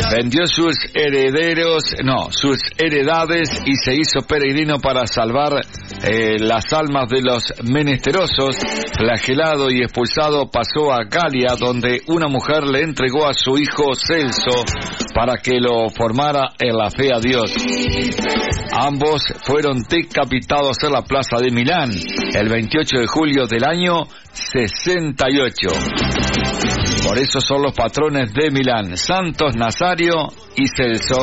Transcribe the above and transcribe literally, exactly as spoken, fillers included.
vendió sus herederos, no, sus heredades y se hizo peregrino para salvar eh, las almas de los menesterosos. Flagelado y expulsado, pasó a Galia, donde una mujer le entregó a su hijo Celso para que lo formara en la fe a Dios. Ambos fueron decapitados en la plaza de Milán el veintiocho de julio del año sesenta y ocho. Por eso son los patrones de Milán, Santos Nazario y Celso.